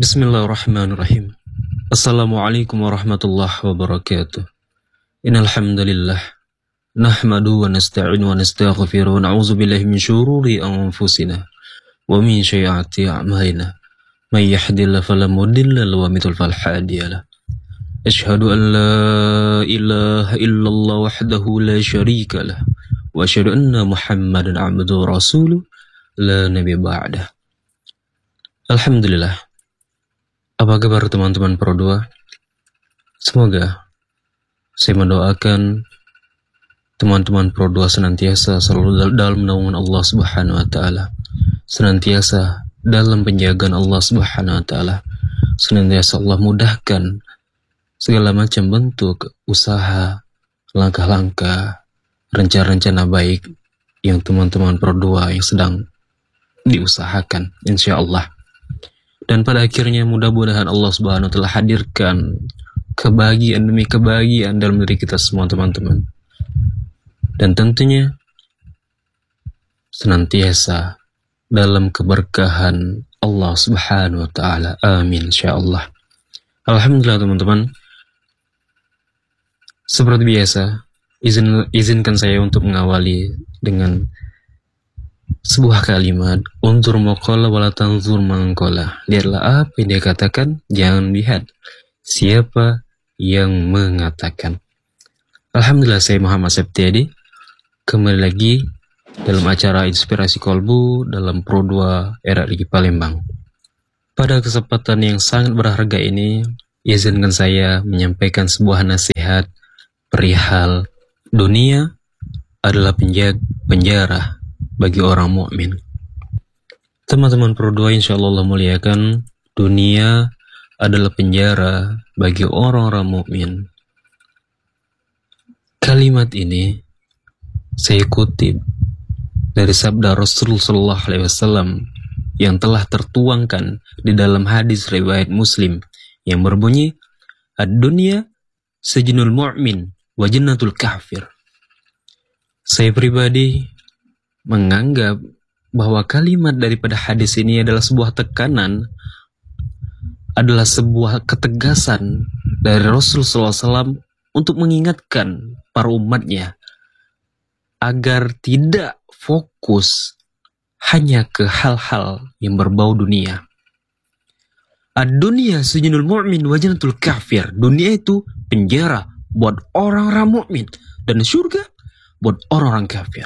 Bismillahirrahmanirrahim. Assalamualaikum warahmatullahi wabarakatuh. Innal hamdalillah nahmadu wa nasta'inu wa nastaghfiru wa na'udzu billahi min syururi anfusina wa min sayyiati a'malina. May yahdihillahu fala mudilla lahu wa may yudlil fala hadiya lahu. Asyhadu an la ilaha illallah wahdahu la syarika lahu wa asyhadu anna Muhammadan 'abduhu wa rasuluh la nabiyya ba'dah. Alhamdulillah. Apa kabar teman-teman Pro 2? Semoga saya mendoakan teman-teman Pro 2 senantiasa selalu dalam naungan Allah Subhanahu wa taala, senantiasa dalam penjagaan Allah Subhanahu wa taala, senantiasa Allah mudahkan segala macam bentuk usaha, langkah-langkah, rencana-rencana baik yang teman-teman Pro 2 yang sedang diusahakan, insyaallah. Dan pada akhirnya mudah-mudahan Allah Subhanahu wa taala hadirkan kebahagiaan demi kebahagiaan dalam diri kita semua, teman-teman. Dan tentunya senantiasa dalam keberkahan Allah Subhanahu wa taala. Amin insyaallah. Alhamdulillah, teman-teman. Seperti biasa, izinkan saya untuk mengawali dengan sebuah kalimat, unzur maqala wala tanzur mangqala. Lihatlah apa yang dia katakan, jangan lihat siapa yang mengatakan. Alhamdulillah, saya Muhammad Septiadi kembali lagi dalam acara Inspirasi Kolbu dalam Pro 2 RRI Palembang. Pada kesempatan yang sangat berharga ini, izinkan saya menyampaikan sebuah nasihat perihal dunia adalah penjara bagi orang mukmin. Teman-teman Pro 2, insyaallah Allah muliakan, dunia adalah penjara bagi orang-orang mukmin. Kalimat ini saya kutip dari sabda Rasul sallallahu alaihi wasallam yang telah tertuangkan di dalam hadis riwayat Muslim yang berbunyi, "Ad-dunya sijnul mu'min wa jannatul kafir." Saya pribadi menganggap bahwa kalimat daripada hadis ini adalah sebuah tekanan, adalah sebuah ketegasan dari Rasulullah SAW untuk mengingatkan para umatnya agar tidak fokus hanya ke hal-hal yang berbau dunia. Ad-dunya sijnul mu'min wa jannatul kafir. Dunia itu penjara buat orang-orang mukmin dan surga buat orang-orang kafir.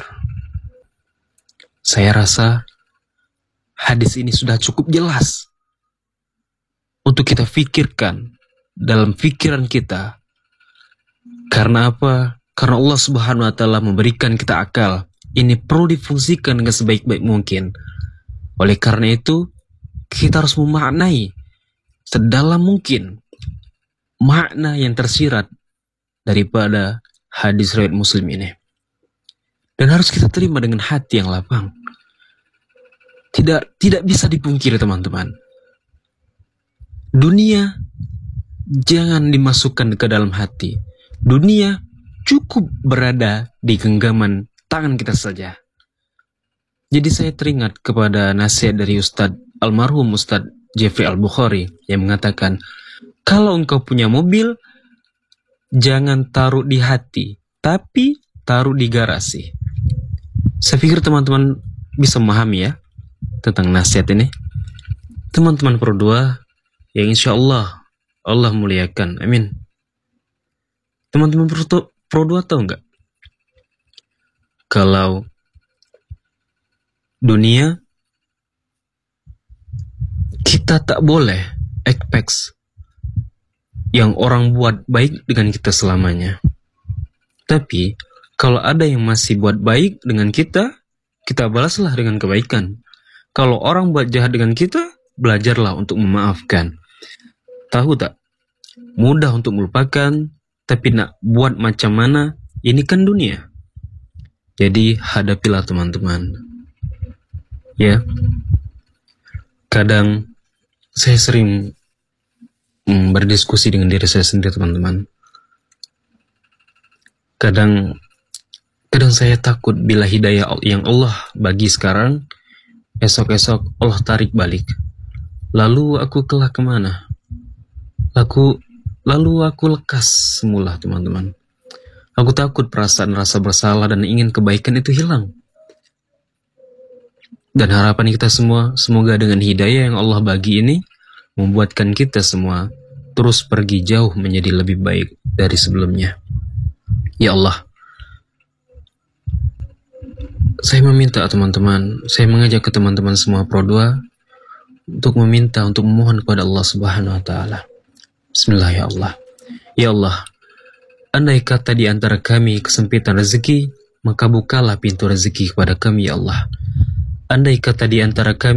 Saya rasa hadis ini sudah cukup jelas untuk kita pikirkan dalam pikiran kita. Karena apa? Karena Allah Subhanahu wa taala memberikan kita akal. Ini perlu difungsikan dengan sebaik-baik mungkin. Oleh karena itu, kita harus memaknai sedalam mungkin makna yang tersirat daripada hadis riwayat Muslim ini. Dan harus kita terima dengan hati yang lapang. Tidak bisa dipungkiri, teman-teman. Dunia jangan dimasukkan ke dalam hati. Dunia cukup berada di genggaman tangan kita saja. Jadi saya teringat kepada nasihat dari almarhum Ustadz Jeffrey Al-Bukhari yang mengatakan, kalau engkau punya mobil, jangan taruh di hati, tapi taruh di garasi. Saya pikir teman-teman bisa memahami ya tentang nasihat ini. Teman-teman Pro 2 yang insyaallah Allah muliakan, amin. Teman-teman Pro 2 tahu nggak? Kalau dunia kita tak boleh expect yang orang buat baik dengan kita selamanya. Tapi kalau ada yang masih buat baik dengan kita, kita balaslah dengan kebaikan. Kalau orang buat jahat dengan kita, belajarlah untuk memaafkan. Tahu tak? Mudah untuk melupakan, tapi nak buat macam mana, ini kan dunia. Jadi hadapilah, teman-teman. Ya. Kadang saya sering berdiskusi dengan diri saya sendiri, teman-teman. Kadang saya takut bila hidayah yang Allah bagi sekarang, esok-esok Allah tarik balik. Lalu aku kelak kemana? Lalu aku lekas semula, teman-teman. Aku takut perasaan rasa bersalah dan ingin kebaikan itu hilang. Dan harapan kita semua, semoga dengan hidayah yang Allah bagi ini, membuatkan kita semua terus pergi jauh menjadi lebih baik dari sebelumnya. Ya Allah, saya meminta teman-teman, saya mengajak ke teman-teman semua Pro 2 untuk meminta, untuk memohon kepada Allah Subhanahu wa Ta'ala. Bismillah ya Allah. Ya Allah, andai kata di antara kami kesempitan rezeki, maka bukalah pintu rezeki kepada kami ya Allah. Andai kata di antara kami